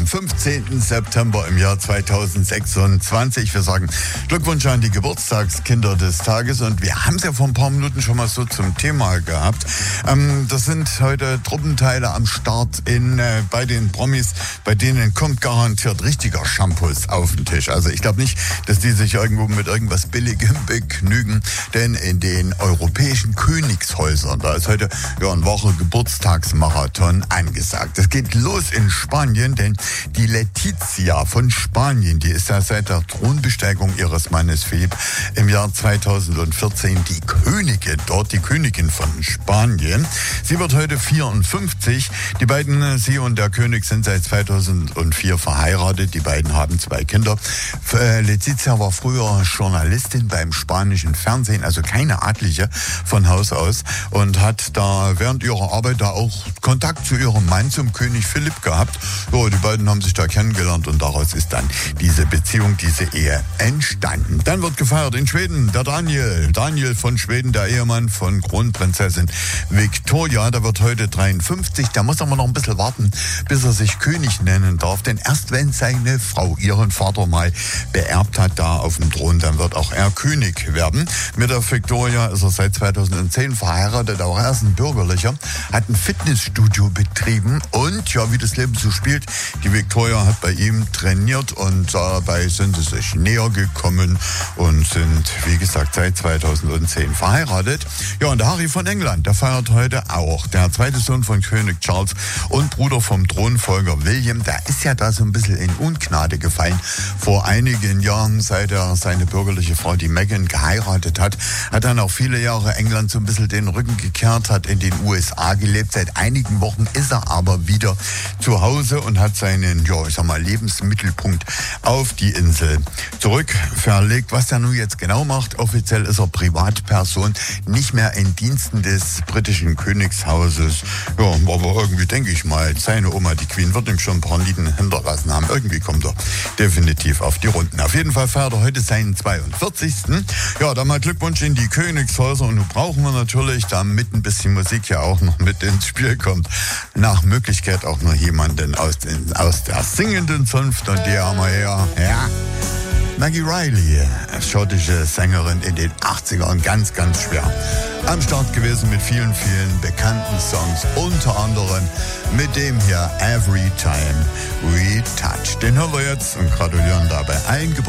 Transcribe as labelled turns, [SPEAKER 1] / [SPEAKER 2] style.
[SPEAKER 1] am 15. September im Jahr 2026. Wir sagen Glückwunsch an die Geburtstagskinder des Tages und wir haben es ja vor ein paar Minuten schon mal so zum Thema gehabt. Das sind heute Truppenteile am Start bei den Promis, bei denen kommt garantiert richtiger Shampoos auf den Tisch. Also ich glaube nicht, dass die sich irgendwo mit irgendwas Billigem begnügen, denn in den europäischen Königshäusern, da ist heute ein wahrer Geburtstagsmarathon angesagt. Es geht los in Spanien, denn die Letizia von Spanien, die ist ja seit der Thronbesteigung ihres Mannes Philipp im Jahr 2014 die Königin dort, die Königin von Spanien. Sie wird heute 54. Die beiden, sie und der König, sind seit 2004 verheiratet. Die beiden haben 2 Kinder. Letizia war früher Journalistin beim spanischen Fernsehen, also keine Adlige von Haus aus, und hat da während ihrer Arbeit da auch Kontakt zu ihrem Mann, zum König Philipp, gehabt. Ja, die beiden haben sich da kennengelernt und daraus ist dann diese Beziehung, diese Ehe entstanden. Dann wird gefeiert in Schweden der Daniel von Schweden, der Ehemann von Kronprinzessin Victoria. Der wird heute 53. Der muss aber noch ein bisschen warten, bis er sich König nennen darf. Denn erst wenn seine Frau ihren Vater mal beerbt hat, da auf dem Thron, dann wird auch er König werden. Mit der Victoria ist er seit 2010 verheiratet, auch er ist ein Bürgerlicher, hat ein Fitnessstudio betrieben und ja, wie das Leben so spielt, die Victoria hat bei ihm trainiert und dabei sind sie sich näher gekommen und sind, wie gesagt, seit 2010 verheiratet. Ja, und der Harry von England, der feiert heute auch. Der zweite Sohn von König Charles und Bruder vom Thronfolger William, der ist ja da so ein bisschen in Ungnade gefallen. Vor einigen Jahren, seit er seine bürgerliche Frau, die Meghan, geheiratet hat, hat dann auch viele Jahre England so ein bisschen den Rücken gekehrt, hat in den USA gelebt. Seit einigen Wochen ist er aber wieder zu Hause und hat seinen, Lebensmittelpunkt auf die Insel zurückverlegt. Was er nun jetzt genau macht, offiziell ist er Privatperson, nicht mehr in Diensten des britischen Königshauses. Ja, aber irgendwie denke ich mal, seine Oma, die Queen, wird ihm schon ein paar Nieten hinterlassen haben. Irgendwie kommt er definitiv auf die Runden. Auf jeden Fall feiert er heute seinen 42. Ja, dann mal Glückwunsch in die Königshäuser und nun brauchen wir natürlich, damit ein bisschen Musik ja auch noch mit ins Spiel kommt, nach Möglichkeit auch noch jemanden aus der singenden Zunft, und die haben wir ja. Maggie Riley, schottische Sängerin in den 80ern, ganz, ganz schwer am Start gewesen mit vielen, vielen bekannten Songs, unter anderem mit dem hier Every Time We Touch. Den hören wir jetzt und gratulieren dabei allen Geburtstagen.